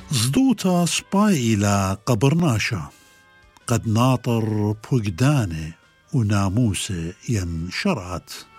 زدوتا سباي إلى قبرناشا قد ناطر بوغداني وناموسه ين شرعت